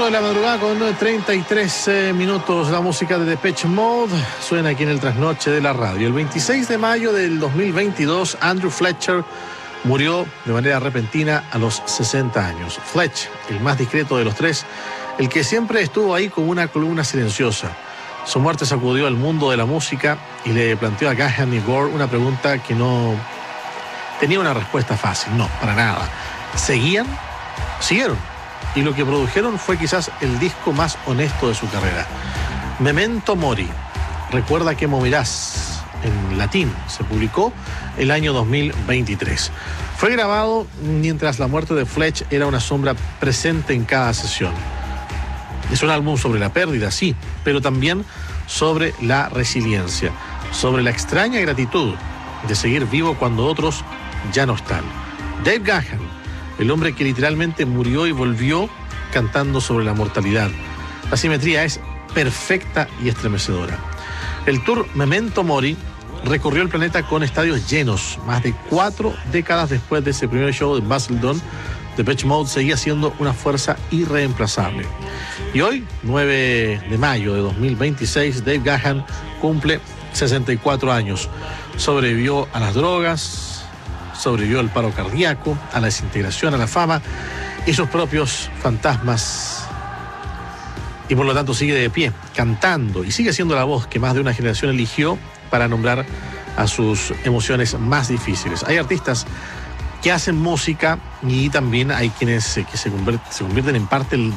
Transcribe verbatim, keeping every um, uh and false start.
de la madrugada con treinta y tres eh, minutos. La música de Depeche Mode suena aquí en el trasnoche de la radio. El veintiséis de mayo del dos mil veintidós, Andrew Fletcher murió de manera repentina a los sesenta años. Fletch, el más discreto de los tres, el que siempre estuvo ahí como una columna silenciosa. Su muerte sacudió al mundo de la música y le planteó a Gahan y Gore una pregunta que no tenía una respuesta fácil. No, para nada. ¿Seguían? Siguieron. Y lo que produjeron fue quizás el disco más honesto de su carrera. Memento Mori, recuerda que morirás, en latín, se publicó el año dos mil veintitrés. Fue grabado mientras la muerte de Fletch era una sombra presente en cada sesión. Es un álbum sobre la pérdida, sí, pero también sobre la resiliencia, sobre la extraña gratitud de seguir vivo cuando otros ya no están. Dave Gahan, el hombre que literalmente murió y volvió cantando sobre la mortalidad. La simetría es perfecta y estremecedora. El tour Memento Mori recorrió el planeta con estadios llenos. Más de cuatro décadas después de ese primer show de Basildon, Depeche Mode seguía siendo una fuerza irreemplazable. Y hoy, nueve de mayo de dos mil veintiséis, Dave Gahan cumple sesenta y cuatro años. Sobrevivió a las drogas, sobrevivió al paro cardíaco, a la desintegración, a la fama y sus propios fantasmas. Y por lo tanto sigue de pie, cantando, y sigue siendo la voz que más de una generación eligió para nombrar a sus emociones más difíciles. Hay artistas que hacen música y también hay quienes que se convierten, se convierten en parte